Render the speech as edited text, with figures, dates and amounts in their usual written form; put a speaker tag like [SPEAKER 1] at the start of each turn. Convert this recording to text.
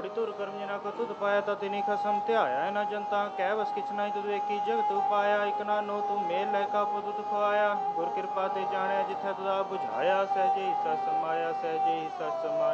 [SPEAKER 1] घोड़ी तुर कर्म जिना को तुध पाया ता तिनी खसम त्याया न जनता कह बस किछ नहीं तुद एक जगत उपाया इक ना नो तू मेल लैका पुत खुआया गुर कृपा ते जाने जिथे तुदा बुझाया सहजे ही सस समाया सहजे ही सस समाया।